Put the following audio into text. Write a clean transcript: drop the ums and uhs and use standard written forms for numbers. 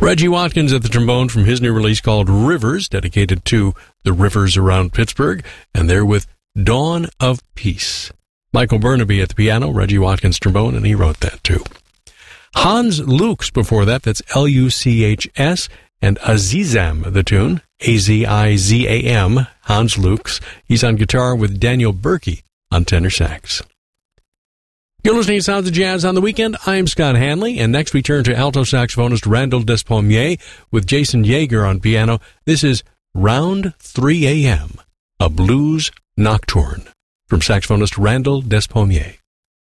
Reggie Watkins at the trombone from his new release called Rivers, dedicated to the rivers around Pittsburgh, and they're with Dawn of Peace. Michael Burnaby at the piano, Reggie Watkins trombone, and he wrote that too. Hans Luchs before that, that's Luchs, and Azizam, the tune, Azizam, Hans Luchs. He's on guitar with Daniel Berkey on tenor sax. You're listening to Sounds of Jazz on the Weekend. I'm Scott Hanley, and next we turn to alto saxophonist Randall Despommier with Jason Yeager on piano. This is Round 3 a.m., a blues nocturne from saxophonist Randall Despommier.